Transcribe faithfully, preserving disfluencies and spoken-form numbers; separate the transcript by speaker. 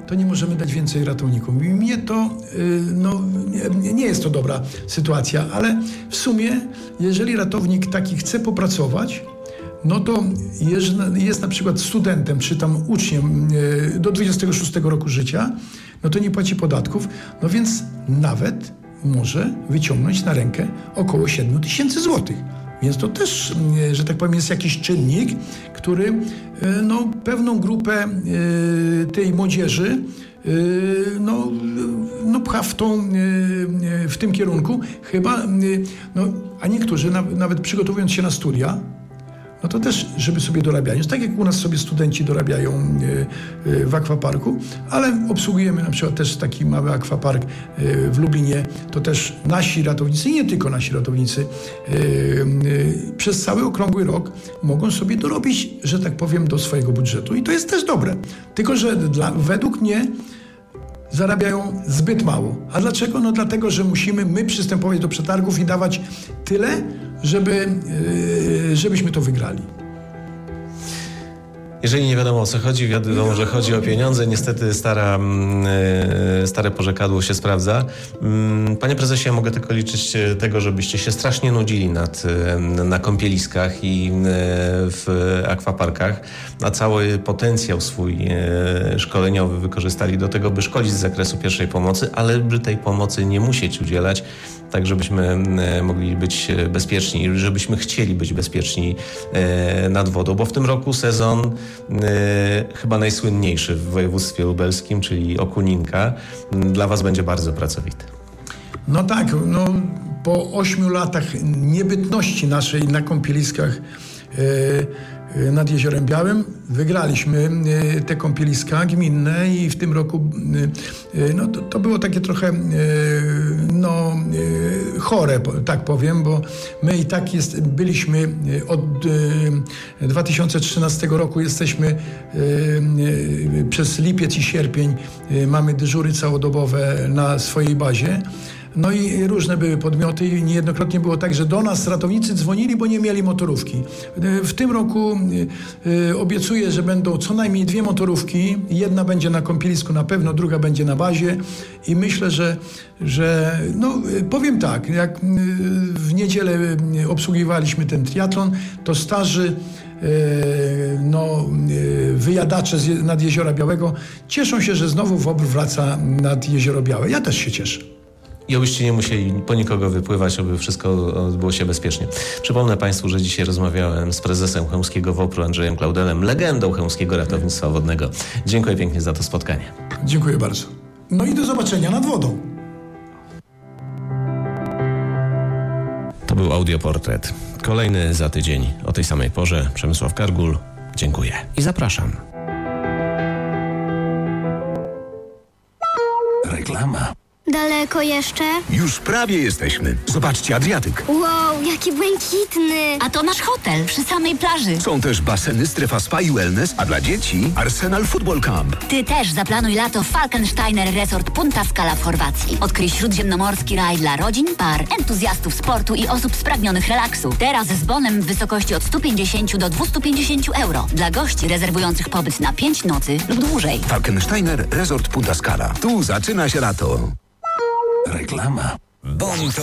Speaker 1: to nie możemy dać więcej ratownikom. I mnie to, no, nie, nie jest to dobra sytuacja, ale w sumie, jeżeli ratownik taki chce popracować, no to jest, jest na przykład studentem, czy tam uczniem do dwudziestego szóstego roku życia, no to nie płaci podatków, no więc nawet może wyciągnąć na rękę około siedem tysięcy złotych. Więc to też, że tak powiem, jest jakiś czynnik, który no, pewną grupę tej młodzieży no, no pcha w, tą, w tym kierunku chyba, no, a niektórzy nawet przygotowując się na studia, no to też, żeby sobie dorabiali. Tak jak u nas sobie studenci dorabiają w akwaparku, ale obsługujemy na przykład też taki mały akwapark w Lublinie. To też nasi ratownicy, i nie tylko nasi ratownicy, przez cały okrągły rok mogą sobie dorobić, że tak powiem, do swojego budżetu. I to jest też dobre. Tylko, że dla, według mnie zarabiają zbyt mało. A dlaczego? No dlatego, że musimy my przystępować do przetargów i dawać tyle, żeby, yy, żebyśmy to wygrali.
Speaker 2: Jeżeli nie wiadomo o co chodzi, wiadomo, że chodzi o pieniądze. Niestety stara, stare porzekadło się sprawdza. Panie prezesie, ja mogę tylko liczyć tego, żebyście się strasznie nudzili nad, na kąpieliskach i w akwaparkach, a cały potencjał swój szkoleniowy wykorzystali do tego, by szkolić z zakresu pierwszej pomocy, ale by tej pomocy nie musieć udzielać, tak żebyśmy mogli być bezpieczni, żebyśmy chcieli być bezpieczni nad wodą, bo w tym roku sezon chyba najsłynniejszy w województwie lubelskim, czyli Okuninka, dla was będzie bardzo pracowity.
Speaker 1: No tak, no po ośmiu latach niebytności naszej na kąpieliskach e, nad Jeziorem Białym wygraliśmy e, te kąpieliska gminne i w tym roku e, no to, to było takie trochę e, no e, chore, tak powiem, bo my i tak jest, byliśmy od e, dwa tysiące trzynastego roku jesteśmy e, e, przez lipiec i sierpień e, mamy dyżury całodobowe na swojej bazie. No i różne były podmioty i niejednokrotnie było tak, że do nas ratownicy dzwonili, bo nie mieli motorówki. W tym roku y, obiecuję, że będą co najmniej dwie motorówki. Jedna będzie na kąpielisku na pewno, druga będzie na bazie i myślę, że, że no powiem tak, jak w niedzielę obsługiwaliśmy ten triatlon, to starzy no, wyjadacze nad Jeziora Białego cieszą się, że znowu WOPR wraca nad Jezioro Białe. Ja też się cieszę.
Speaker 2: I obyście nie musieli po nikogo wypływać, aby wszystko odbyło się bezpiecznie. Przypomnę Państwu, że dzisiaj rozmawiałem z prezesem chełmskiego WOPR-u Andrzejem Klaudelem, legendą chełmskiego ratownictwa wodnego. Dziękuję pięknie za to spotkanie.
Speaker 1: Dziękuję bardzo. No i do zobaczenia nad wodą.
Speaker 2: To był audioportret. Kolejny za tydzień o tej samej porze. Przemysław Kargul. Dziękuję i zapraszam.
Speaker 3: Reklama.
Speaker 4: Daleko jeszcze?
Speaker 3: Już prawie jesteśmy. Zobaczcie, Adriatyk.
Speaker 4: Wow, jaki błękitny.
Speaker 5: A to nasz hotel przy samej plaży.
Speaker 3: Są też baseny, strefa spa i wellness, a dla dzieci Arsenal Football Camp.
Speaker 5: Ty też zaplanuj lato w Falkensteiner Resort Punta Scala w Chorwacji. Odkryj śródziemnomorski raj dla rodzin, par, entuzjastów sportu i osób spragnionych relaksu. Teraz z bonem w wysokości od stu pięćdziesięciu do dwustu pięćdziesięciu euro. Dla gości rezerwujących pobyt na pięć nocy lub dłużej.
Speaker 3: Falkensteiner Resort Punta Scala. Tu zaczyna się lato. Reklama.
Speaker 6: Bon